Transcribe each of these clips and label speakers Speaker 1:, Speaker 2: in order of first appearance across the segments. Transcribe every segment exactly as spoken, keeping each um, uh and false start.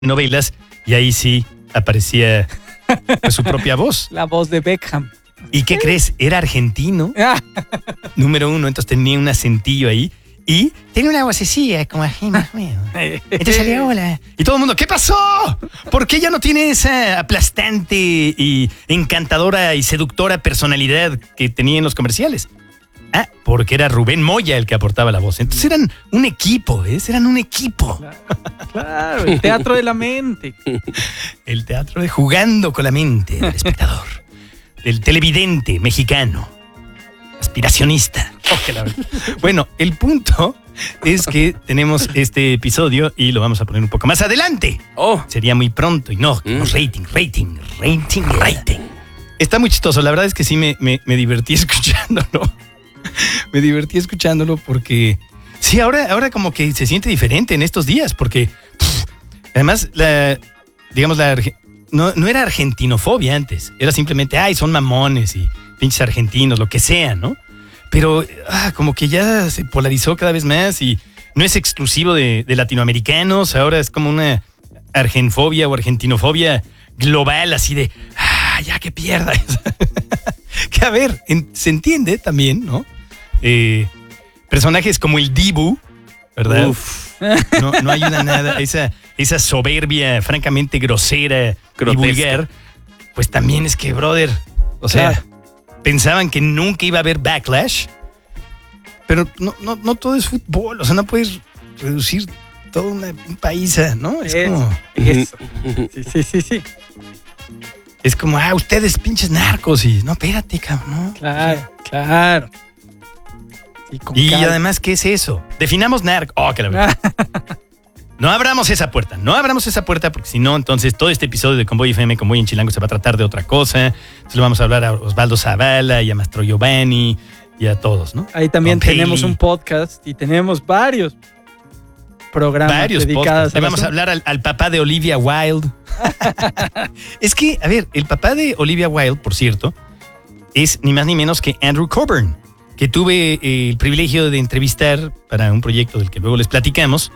Speaker 1: novelas y ahí sí aparecía pues, su propia voz.
Speaker 2: La voz de Beckham.
Speaker 1: ¿Y qué crees? Era argentino, número uno, entonces tenía un acentillo ahí y tenía una vocecilla como así más o menos. Entonces salía, hola. Y todo el mundo, ¿qué pasó? ¿Por qué ya no tiene esa aplastante y encantadora y seductora personalidad que tenía en los comerciales? Ah, porque era Rubén Moya el que aportaba la voz. Entonces eran un equipo, ¿ves? Eran un equipo.
Speaker 2: Claro, claro, el teatro de la mente.
Speaker 1: El teatro de jugando con la mente del espectador. Del televidente mexicano. Aspiracionista. Oh, que la... Bueno, el punto es que tenemos este episodio y lo vamos a poner un poco más adelante.
Speaker 3: Oh.
Speaker 1: Sería muy pronto y no,
Speaker 3: Mm.
Speaker 1: rating, rating, rating, rating. Está muy chistoso. La verdad es que sí me, me, me divertí escuchándolo. Me divertí escuchándolo porque sí, ahora, ahora como que se siente diferente en estos días porque pff, además la, digamos, la no, no era argentinofobia antes, era simplemente, ay, son mamones y pinches argentinos, lo que sea, ¿no? Pero ah, como que ya se polarizó cada vez más y no es exclusivo de, de latinoamericanos, ahora es como una argenfobia o argentinofobia global, así de, ah, ya que pierda. Que a ver, en, se entiende también, ¿no? Eh, personajes como el Dibu, ¿verdad?
Speaker 3: Uf.
Speaker 1: No, no ayuda nada. Esa, esa soberbia francamente grosera
Speaker 3: Grotesca.
Speaker 1: y vulgar, pues también es que, brother, o sea,
Speaker 2: Claro.
Speaker 1: pensaban que nunca iba a haber backlash, pero no, no, no todo es fútbol, o sea, no puedes reducir todo una, un país a, ¿no? Es
Speaker 2: Eso.
Speaker 1: como...
Speaker 2: Eso. Sí, sí, sí, sí.
Speaker 1: Es como, ah, ustedes pinches narcos y no, espérate, cabrón, no.
Speaker 2: Claro, claro. Sí, con
Speaker 1: Y
Speaker 2: calma.
Speaker 1: además, ¿qué es eso? Definamos narco. Oh, que la verdad. No abramos esa puerta, no abramos esa puerta porque si no, entonces todo este episodio de Convoy F M, Convoy en Chilango se va a tratar de otra cosa. Entonces le vamos a hablar a Osvaldo Zavala y a Mastro Giovanni y a todos, ¿no?
Speaker 2: Ahí también
Speaker 1: Con
Speaker 2: tenemos
Speaker 1: Hailey.
Speaker 2: un podcast y tenemos varios programas
Speaker 1: Varios
Speaker 2: dedicados
Speaker 1: podcasts. Le
Speaker 2: al
Speaker 1: vamos a
Speaker 2: asunto.
Speaker 1: hablar al, al papá de Olivia Wilde. Es que, a ver, el papá de Olivia Wilde, por cierto, es ni más ni menos que Andrew Coburn, que tuve eh, el privilegio de entrevistar para un proyecto del que luego les platicamos.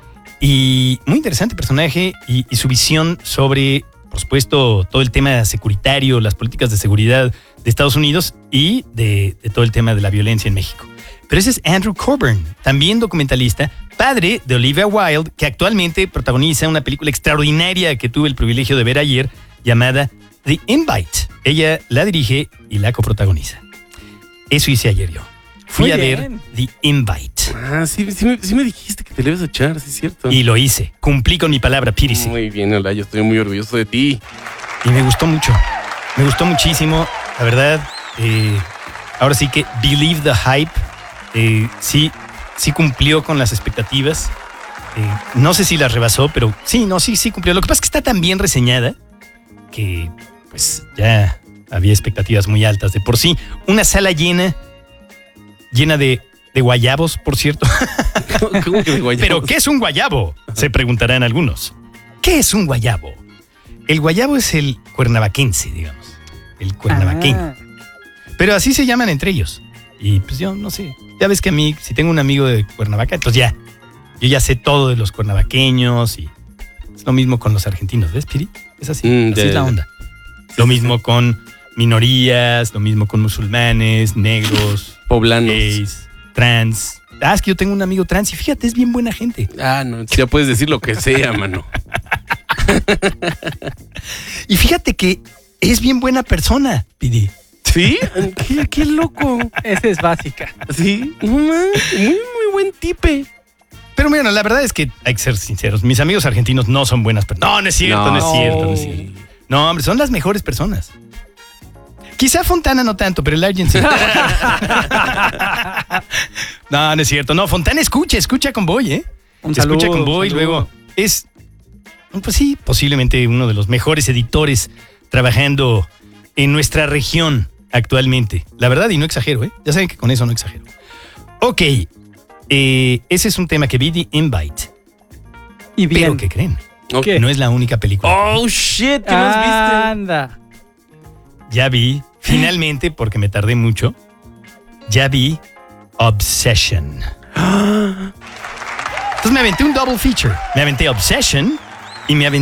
Speaker 1: Y muy interesante personaje y, y su visión sobre, por supuesto, todo el tema securitario, las políticas de seguridad de Estados Unidos y de, de todo el tema de la violencia en México. Pero ese es Andrew Coburn, también documentalista, padre de Olivia Wilde, que actualmente protagoniza una película extraordinaria que tuve el privilegio de ver ayer, llamada The Invite. Ella la dirige y la coprotagoniza. Eso hice ayer yo. Fui
Speaker 2: Muy
Speaker 1: a
Speaker 2: bien.
Speaker 1: ver The Invite.
Speaker 3: Ah, sí, sí, me, sí me dijiste que te le ibas a echar, sí es cierto.
Speaker 1: Y lo hice. Cumplí con mi palabra, Pírese.
Speaker 3: Muy bien, Ola, yo estoy muy orgulloso de ti.
Speaker 1: Y me gustó mucho. Me gustó muchísimo. La verdad, eh, ahora sí que believe the hype. Eh, sí, sí cumplió con las expectativas. Eh, no sé si las rebasó, pero sí, no, sí, sí cumplió. Lo que pasa es que está tan bien reseñada que pues ya había expectativas muy altas de por sí. Una sala llena, llena de, de guayabos, por cierto.
Speaker 3: ¿Cómo que de guayabos?
Speaker 1: ¿Pero qué es un guayabo? Se preguntarán algunos. ¿Qué es un guayabo? El guayabo es el cuernavaquense, digamos. El cuernavaqueño.
Speaker 2: Ah,
Speaker 1: Pero así se llaman entre ellos. Y pues yo no sé. Ya ves que a mí, si tengo un amigo de Cuernavaca, entonces ya. Yo ya sé todo de los cuernavaqueños y es lo mismo con los argentinos, ¿ves, Piri? Es así,
Speaker 3: Mm,
Speaker 1: así
Speaker 3: ya,
Speaker 1: es la
Speaker 3: ya.
Speaker 1: onda. Lo mismo con minorías, lo mismo con musulmanes, negros,
Speaker 3: Poblanos.
Speaker 1: gays, trans. Ah, es que yo tengo un amigo trans y fíjate, es bien buena gente.
Speaker 3: Ah, no, ya puedes decir lo que sea, mano.
Speaker 1: Y fíjate que es bien buena persona, Piri.
Speaker 3: ¿Sí? ¿Qué, qué loco?
Speaker 2: esa es básica.
Speaker 3: Sí, no man, muy, muy buen tipe.
Speaker 1: Pero mira, la verdad es que hay que ser sinceros. Mis amigos argentinos no son buenas personas. No, no es cierto, no,
Speaker 3: No.
Speaker 1: es cierto, no es cierto. No, hombre, son las mejores personas. Quizá Fontana no tanto, pero el Argent sí. No, no es cierto. No, Fontana escucha, escucha Convoy, ¿eh?
Speaker 2: Un
Speaker 1: escucha
Speaker 2: saludo,
Speaker 1: Convoy,
Speaker 2: un saludo.
Speaker 1: luego es, pues sí, posiblemente uno de los mejores editores trabajando en nuestra región actualmente. La verdad, y no exagero, ¿eh? Ya saben que con eso no exagero. Ok, eh, ese es un tema que vi, The Invite.
Speaker 2: Y bien.
Speaker 1: Pero ¿qué creen?
Speaker 3: Ok.
Speaker 2: ¿Qué?
Speaker 1: No es la única película. que vi.
Speaker 3: Oh, shit, ¿qué más viste?
Speaker 2: Anda.
Speaker 1: Ya vi, finalmente, porque me tardé mucho, ya vi Obsession. Entonces me aventé un double feature. Me aventé Obsession y me aventé